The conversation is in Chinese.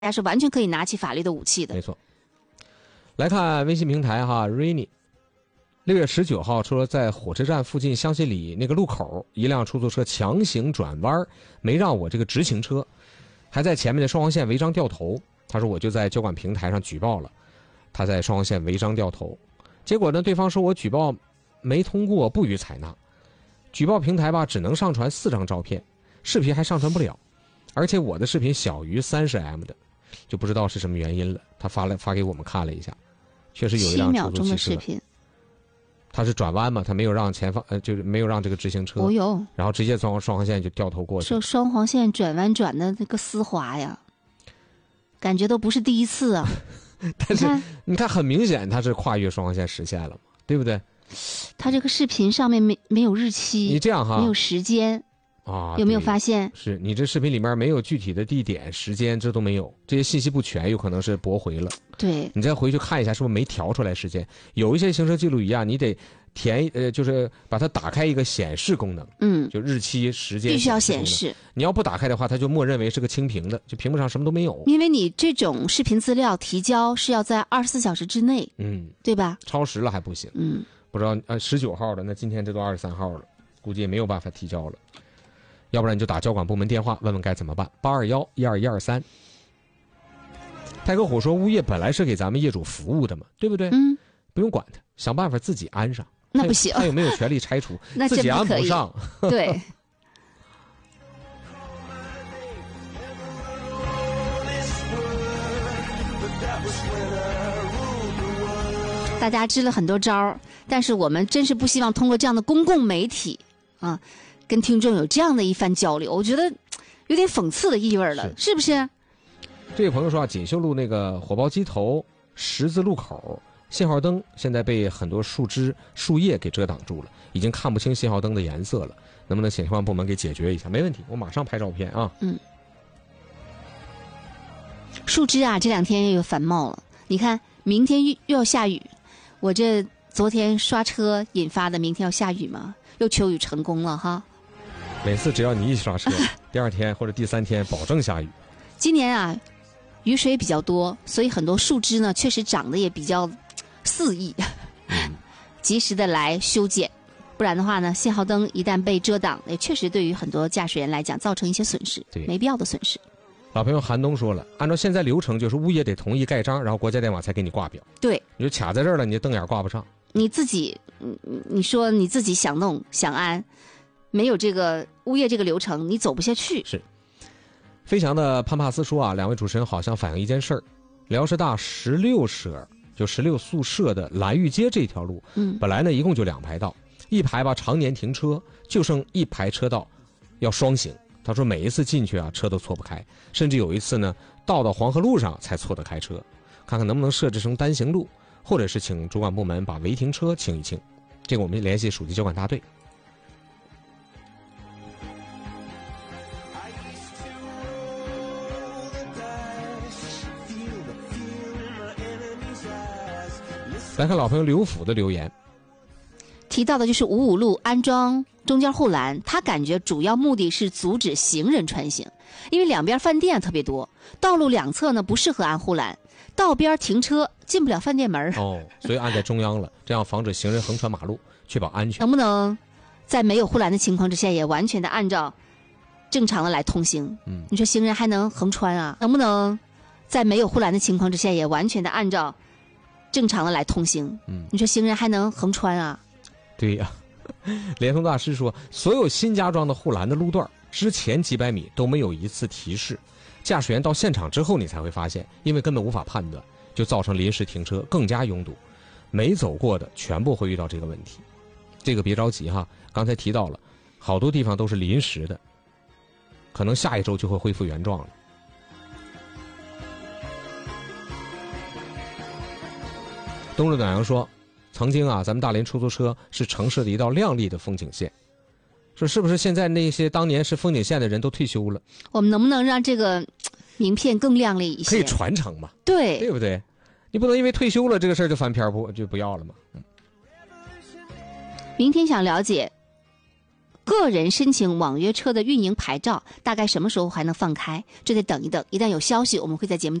大家是完全可以拿起法律的武器的。 没错。来看微信平台哈 ，Rainy， 6月19号说在火车站附近香榭里那个路口，一辆出租车强行转弯，没让我这个直行车，还在前面的双黄线违章掉头。他说我就在交管平台上举报了，他在双黄线违章掉头，结果呢，对方说我举报没通过，不予采纳。举报平台吧，只能上传4张照片，视频还上传不了，而且我的视频小于30M 的，就不知道是什么原因了。他发给我们看了一下，确实有一辆出租汽车。7秒钟的视频，他是转弯嘛，他没有让前方就是没有让这个直行车，然后直接从双黄线就掉头过去。 这双黄线转弯转的那个丝滑呀，感觉都不是第一次啊。 但是你看，很明显他是跨越双黄线实现了嘛，对不对？ 他这个视频上面没有日期， 你这样哈， 没有时间啊，有没有发现？ 是你这视频里面没有具体的地点、时间，这都没有，这些信息不全，有可能是驳回了。 对， 你再回去看一下，是不是没调出来时间？有一些行车记录仪啊，你得填就是把它打开一个显示功能，就日期、时间必须要显示。 你要不打开的话，它就默认为是个清屏的，就屏幕上什么都没有。 因为你这种视频资料提交是要在24小时之内，对吧？ 超时了还不行，不知道19号的，那今天这都23号了，估计也没有办法提交了。要不然你就打交管部门电话问问该怎么办，821-12123。泰哥虎说，物业本来是给咱们业主服务的嘛，对不对？不用管他，想办法自己安上。 那不行， 他有没有权利拆除？ 那自己安不上。 对。大家支了很多招，但是我们真是不希望通过这样的公共媒体啊，跟听众有这样的一番交流，我觉得有点讽刺的意味了，是不是？ 这位朋友说啊，锦绣路那个火爆鸡头十字路口信号灯现在被很多树枝树叶给遮挡住了，已经看不清信号灯的颜色了，能不能请相关部门给解决一下？没问题，我马上拍照片啊。 树枝啊，这2天又有繁茂了，你看明天又要下雨，我这昨天刷车引发的明天要下雨吗？又求雨成功了哈。 每次只要你一刷车，第2天或者第3天保证下雨。 今年啊，雨水比较多，所以很多树枝呢确实长得也比较肆意，及时的来修剪，不然的话呢，信号灯一旦被遮挡，也确实对于很多驾驶员来讲造成一些损失，没必要的损失。 老朋友韩东说了，按照现在流程，就是物业得同意盖章，然后国家电网才给你挂表。 对， 你就卡在这儿了，你就瞪眼挂不上。 你自己，你说你自己想弄想安，没有这个物业这个流程，你走不下去。 是。飞翔的潘帕斯说啊，2位主持人好像反映一件事儿，辽师大16舍就16宿舍的蓝玉街这条路，本来呢一共就2排道，一排吧常年停车，就剩1排车道要双行。他说每一次进去啊，车都错不开，甚至有一次呢，到黄河路上才错得开车。看看能不能设置成单行路，或者是请主管部门把违停车清一清。这个我们联系属地交管大队。来看老朋友刘府的留言， 提到的就是55路安装中间护栏，他感觉主要目的是阻止行人穿行，因为两边饭店特别多，道路两侧呢不适合安护栏，道边停车进不了饭店门所以安在中央了，这样防止行人横穿马路，确保安全。 能不能在没有护栏的情况之下，也完全的按照正常的来通行？你说行人还能横穿啊？能不能在没有护栏的情况之下，也完全的按照正常的来通行？你说行人还能横穿啊？ 对呀，联通大师说，所有新加装的护栏的路段之前几百米都没有一次提示，驾驶员到现场之后你才会发现，因为根本无法判断，就造成临时停车更加拥堵，没走过的全部会遇到这个问题。这个别着急哈，刚才提到了好多地方都是临时的，可能下一周就会恢复原状了。东日暖阳说，曾经啊，咱们大连出租车是城市的一道亮丽的风景线，说是不是现在那些当年是风景线的人都退休了？ 我们能不能让这个名片更亮丽一些？ 可以传承嘛？ 对不对？你不能因为退休了这个事儿就翻篇就不要了嘛。 明天想了解个人申请网约车的运营牌照大概什么时候还能放开？这得等一等，一旦有消息，我们会在节目